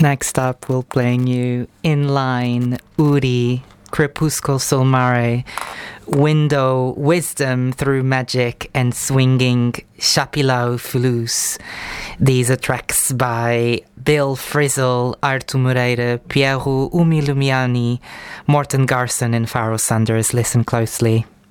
Next up, we'll playing you In Line, Uri, Crepuscle Solmare, Window, Wisdom Through Magic, and Swinging Chapilau Fulus. These are tracks by Bill Frizzle, Artur Moreira, Piero Umilumiani, Morten Garson and Pharoah Sanders. Listen closely.